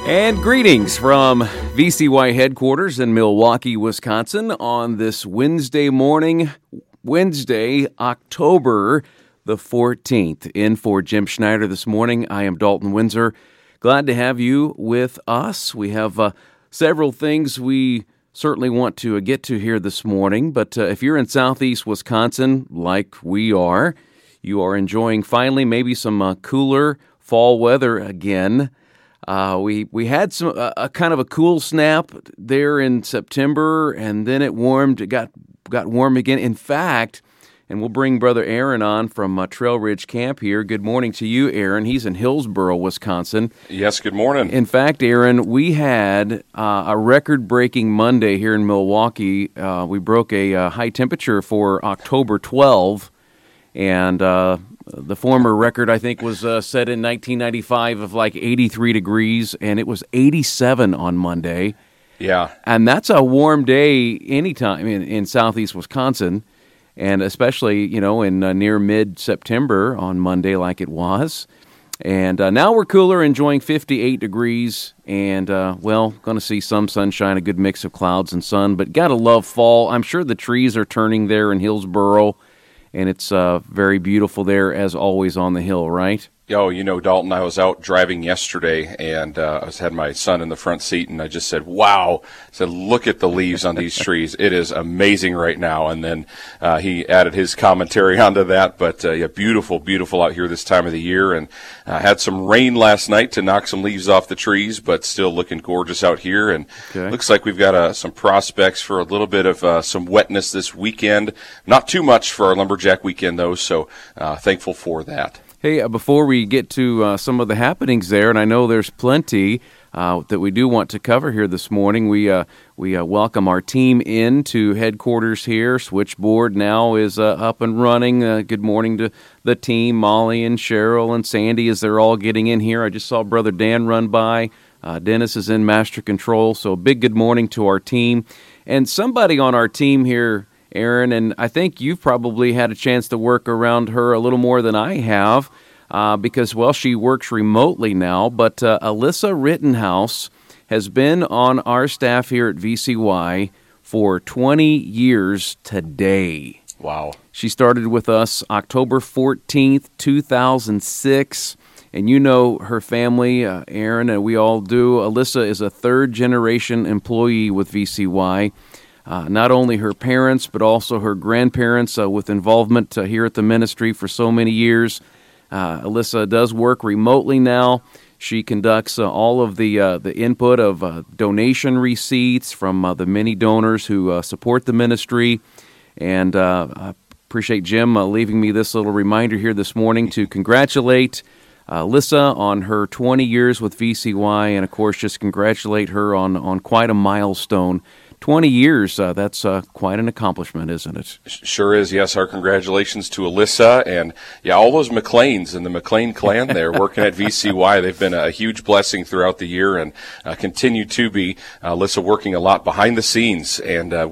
And greetings from VCY headquarters in Milwaukee, Wisconsin on this Wednesday morning, Wednesday, October the 14th. In for Jim Schneider this morning, I am Dalton Windsor. Glad to have you with us. We have several things we certainly want to get to here this morning, but if you're in southeast Wisconsin, like we are, you are enjoying finally maybe some cooler fall weather again. We had some a kind of a cool snap there in September, and then it warmed. It got warm again. In fact, and we'll bring Brother Aaron on from Trail Ridge Camp here. Good morning to you, Aaron. He's in Hillsboro, Wisconsin. Yes, good morning. In fact, Aaron, we had a record-breaking Monday here in Milwaukee. We broke a high temperature for October 12, and the former record, I think, was set in 1995 of like 83 degrees, and it was 87 on Monday. Yeah. And that's a warm day anytime in southeast Wisconsin, and especially, in near mid-September on Monday like it was. And now we're cooler, enjoying 58 degrees, and, going to see some sunshine, a good mix of clouds and sun, but got to love fall. I'm sure the trees are turning there in Hillsboro, and it's very beautiful there, as always, on the hill, right? Oh, Dalton, I was out driving yesterday, and I had my son in the front seat, and I just said, wow. I said, look at the leaves on these trees. It is amazing right now. And then he added his commentary onto that. But, beautiful, beautiful out here this time of the year. And had some rain last night to knock some leaves off the trees, but still looking gorgeous out here. And Looks like we've got some prospects for a little bit of some wetness this weekend. Not too much for our Lumberjack weekend, though, so thankful for that. Hey, before we get to some of the happenings there, and I know there's plenty that we do want to cover here this morning, we welcome our team into headquarters here. Switchboard now is up and running. Good morning to the team, Molly and Cheryl and Sandy, as they're all getting in here. I just saw Brother Dan run by. Dennis is in master control, so a big good morning to our team. And somebody on our team here, Aaron, and I think you've probably had a chance to work around her a little more than I have because, she works remotely now. But Alyssa Rittenhouse has been on our staff here at VCY for 20 years today. Wow. She started with us October 14th, 2006. And her family, Aaron, and we all do. Alyssa is a third-generation employee with VCY. Not only her parents, but also her grandparents with involvement here at the ministry for so many years. Alyssa does work remotely now. She conducts all of the input of donation receipts from the many donors who support the ministry. And I appreciate Jim leaving me this little reminder here this morning to congratulate Alyssa on her 20 years with VCY, and of course just congratulate her on quite a milestone. 20 years, that's quite an accomplishment, isn't it? Sure is, yes. Our congratulations to Alyssa and, all those McLeans and the McLean clan there working at VCY. They've been a huge blessing throughout the year and continue to be. Alyssa working a lot behind the scenes, and